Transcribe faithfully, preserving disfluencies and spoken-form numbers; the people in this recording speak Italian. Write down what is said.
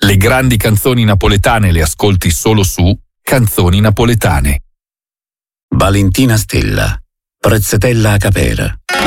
Le grandi canzoni napoletane le ascolti solo su Canzoni Napoletane. Valentina Stella, Prezzetella a Capera.